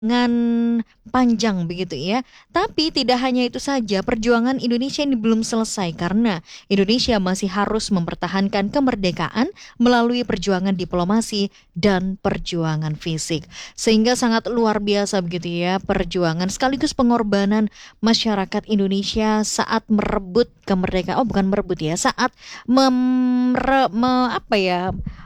Dengan panjang begitu ya. Tapi tidak hanya itu saja, perjuangan Indonesia ini belum selesai karena Indonesia masih harus mempertahankan kemerdekaan melalui perjuangan diplomasi dan perjuangan fisik. Sehingga sangat luar biasa begitu ya perjuangan sekaligus pengorbanan masyarakat Indonesia saat merebut kemerdekaan. Oh, bukan merebut ya, saat apa ya?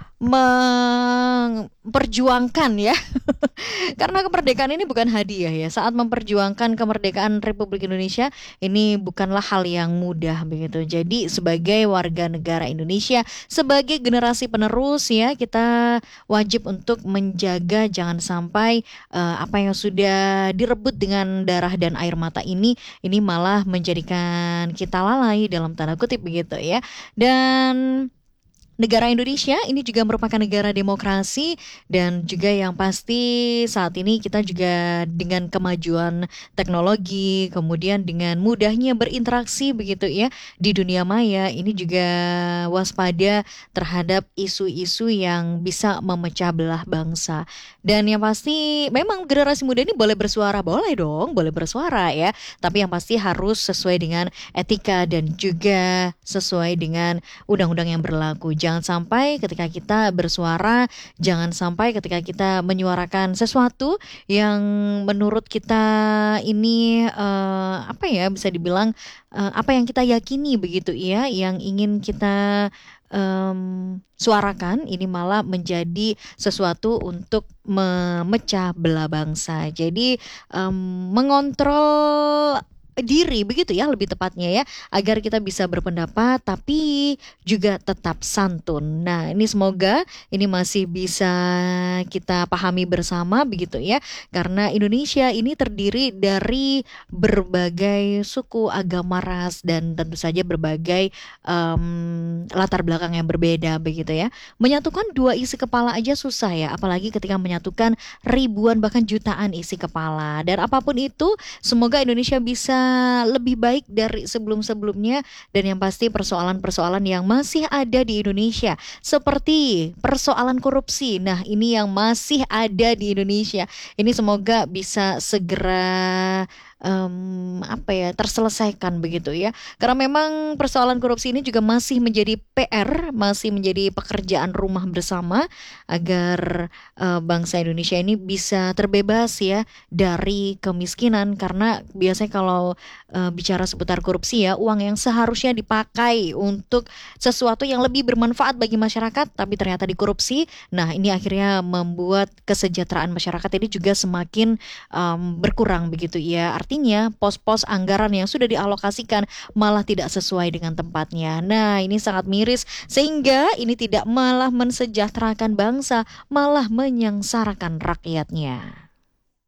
Memperjuangkan ya. Karena kemerdekaan ini bukan hadiah ya. Saat memperjuangkan kemerdekaan Republik Indonesia ini bukanlah hal yang mudah begitu. Jadi sebagai warga negara Indonesia, sebagai generasi penerus ya, kita wajib untuk menjaga jangan sampai apa yang sudah direbut dengan darah dan air mata ini malah menjadikan kita lalai dalam tanda kutip begitu ya. Dan negara Indonesia ini juga merupakan negara demokrasi dan juga yang pasti saat ini kita juga dengan kemajuan teknologi, kemudian dengan mudahnya berinteraksi begitu ya di dunia maya, ini juga waspada terhadap isu-isu yang bisa memecah belah bangsa. Dan yang pasti memang generasi muda ini boleh bersuara, boleh dong, boleh bersuara ya, tapi yang pasti harus sesuai dengan etika dan juga sesuai dengan undang-undang yang berlaku. Jangan sampai ketika kita bersuara, jangan sampai ketika kita menyuarakan sesuatu yang menurut kita ini apa ya bisa dibilang apa yang kita yakini begitu ya, yang ingin kita suarakan ini malah menjadi sesuatu untuk memecah belah bangsa. Jadi mengontrol diri begitu ya lebih tepatnya ya agar kita bisa berpendapat tapi juga tetap santun. Nah, ini semoga ini masih bisa kita pahami bersama begitu ya. Karena Indonesia ini terdiri dari berbagai suku, agama, ras dan tentu saja berbagai latar belakang yang berbeda begitu ya. Menyatukan dua isi kepala aja susah ya, apalagi ketika menyatukan ribuan bahkan jutaan isi kepala. Dan apapun itu, semoga Indonesia bisa lebih baik dari sebelum-sebelumnya dan yang pasti persoalan-persoalan yang masih ada di Indonesia seperti persoalan korupsi. Nah, ini yang masih ada di Indonesia. Ini semoga bisa segera apa ya terselesaikan begitu ya. Karena memang persoalan korupsi ini juga masih menjadi PR, masih menjadi pekerjaan rumah bersama agar bangsa Indonesia ini bisa terbebas ya dari kemiskinan karena biasanya kalau bicara seputar korupsi ya uang yang seharusnya dipakai untuk sesuatu yang lebih bermanfaat bagi masyarakat tapi ternyata dikorupsi. Nah, ini akhirnya membuat kesejahteraan masyarakat ini juga semakin berkurang begitu ya. Artinya pos-pos anggaran yang sudah dialokasikan malah tidak sesuai dengan tempatnya. Nah, ini sangat miris sehingga ini tidak malah mensejahterakan bangsa, malah menyengsarakan rakyatnya.